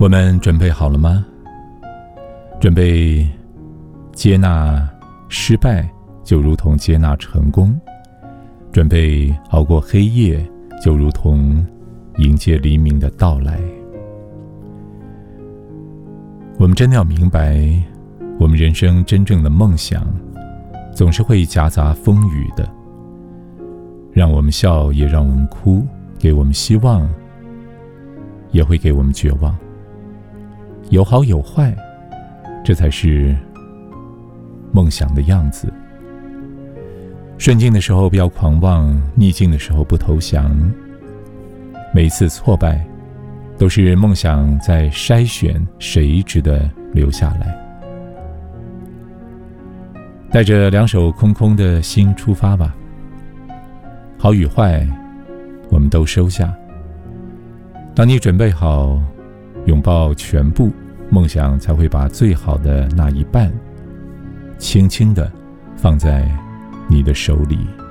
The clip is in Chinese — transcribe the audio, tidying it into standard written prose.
我们准备好了吗？准备接纳失败，就如同接纳成功；准备熬过黑夜，就如同迎接黎明的到来。我们真的要明白，我们人生真正的梦想，总是会夹杂风雨的，让我们笑，也让我们哭，给我们希望，也会给我们绝望。有好有坏，这才是梦想的样子。顺境的时候不要狂妄，逆境的时候不投降。每一次挫败，都是梦想在筛选谁值得留下来。带着两手空空的心出发吧，好与坏，我们都收下。当你准备好拥抱全部，梦想才会把最好的那一半轻轻地放在你的手里。